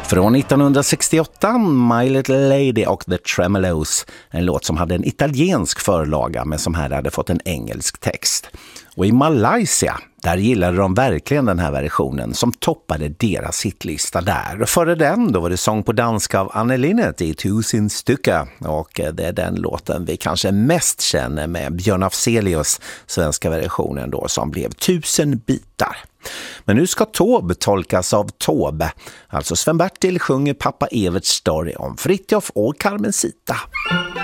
Från 1968, My Little Lady och The Tremolos, en låt som hade en italiensk förlaga men som här hade fått en engelsk text. Och i Malaysia, där gillade de verkligen den här versionen som toppade deras hitlista där. Och före den då var det sång på danska av Anne Linnet i Tusen stycken. Och det är den låten vi kanske mest känner med Björn Afzelius svenska versionen då som blev 1000 bitar. Men nu ska Taube tolkas av Taube. Alltså Sven-Bertil sjunger pappa Everts story om Fritjof och Carmencita.